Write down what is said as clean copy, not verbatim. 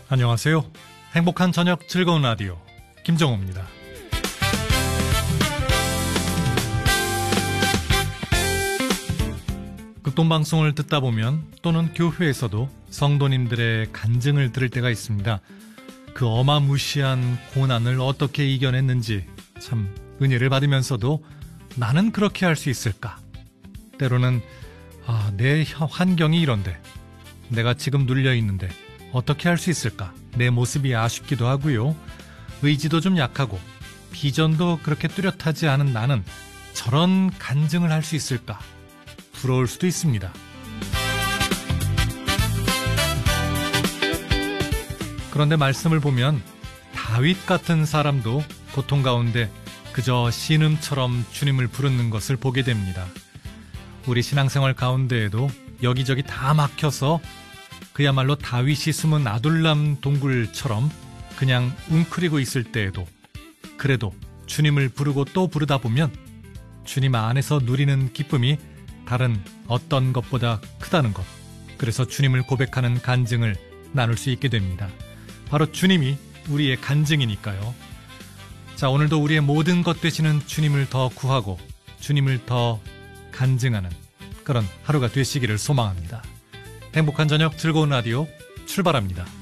안녕하세요. 행복한 저녁 즐거운 라디오 김정호입니다. 극동방송을 듣다 보면 또는 교회에서도 성도님들의 간증을 들을 때가 있습니다. 그 어마무시한 고난을 어떻게 이겨냈는지 참 은혜를 받으면서도 나는 그렇게 할 수 있을까? 때로는 내 환경이 이런데 내가 지금 눌려있는데 어떻게 할 수 있을까? 내 모습이 아쉽기도 하고요. 의지도 좀 약하고 비전도 그렇게 뚜렷하지 않은 나는 저런 간증을 할 수 있을까? 부러울 수도 있습니다. 그런데 말씀을 보면 다윗 같은 사람도 고통 가운데 그저 신음처럼 주님을 부르는 것을 보게 됩니다. 우리 신앙생활 가운데에도 여기저기 다 막혀서 그야말로 다윗이 숨은 아둘람 동굴처럼 그냥 웅크리고 있을 때에도 그래도 주님을 부르고 또 부르다 보면 주님 안에서 누리는 기쁨이 다른 어떤 것보다 크다는 것. 그래서 주님을 고백하는 간증을 나눌 수 있게 됩니다. 바로 주님이 우리의 간증이니까요. 자, 오늘도 우리의 모든 것 되시는 주님을 더 구하고 주님을 더 간증하는 그런 하루가 되시기를 소망합니다. 행복한 저녁 즐거운 라디오 출발합니다.